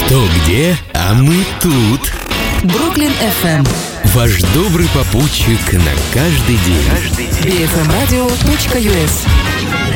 Кто где, а мы тут. Бруклин FM. Ваш добрый попутчик на каждый день. BFMradio.us.